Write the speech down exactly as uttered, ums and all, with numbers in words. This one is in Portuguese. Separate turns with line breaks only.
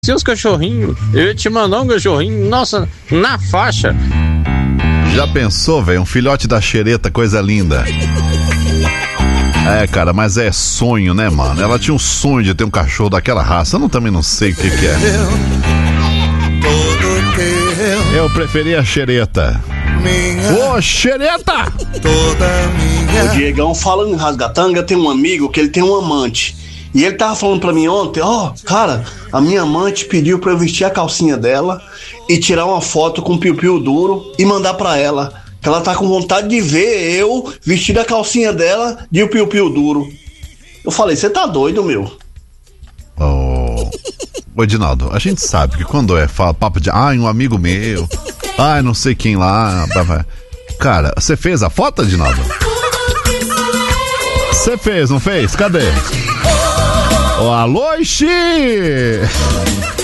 Se os cachorrinhos, eu ia te mandar um cachorrinho, nossa, na faixa.
Já pensou, velho? Um filhote da xereta, coisa linda. É, cara, mas é sonho, né, mano? Ela tinha um sonho de ter um cachorro daquela raça. Eu não, também não sei o que que é. Eu preferia a xereta. Ô, oh, xereta!
O Diegão, falando em rasgatanga, tem um amigo que ele tem um amante. E ele tava falando pra mim ontem, ó, oh, cara, a minha amante pediu pra eu vestir a calcinha dela e tirar uma foto com o piu-piu duro e mandar pra ela. Que ela tá com vontade de ver eu vestir a calcinha dela de o piu-piu duro. Eu falei, você tá doido, meu?
Ô, oh. Edinaldo, a gente sabe que quando é fala, papo de, ai, um amigo meu, ai, não sei quem lá. Cara, você fez a foto, Edinaldo? Você fez, não fez? Cadê? Oh, alô, Ixi!